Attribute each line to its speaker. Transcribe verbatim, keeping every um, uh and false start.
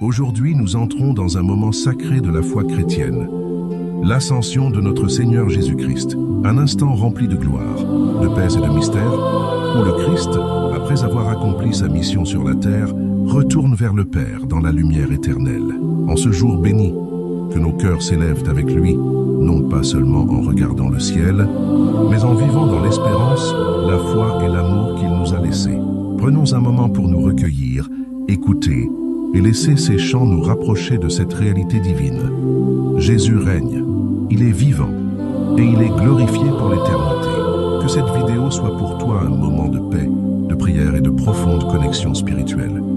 Speaker 1: Aujourd'hui, nous entrons dans un moment sacré de la foi chrétienne, l'ascension de notre Seigneur Jésus-Christ, un instant rempli de gloire, de paix et de mystère, où le Christ, après avoir accompli sa mission sur la terre, retourne vers le Père dans la lumière éternelle. En ce jour béni, que nos cœurs s'élèvent avec lui, non pas seulement en regardant le ciel, mais en vivant dans l'espérance, la foi et l'amour qu'il nous a laissés. Prenons un moment pour nous recueillir, écouter et laisser ces chants nous rapprocher de cette réalité divine. Jésus règne, il est vivant et il est glorifié pour l'éternité. Que cette vidéo soit pour toi un moment de paix, de prière et de profonde connexion spirituelle.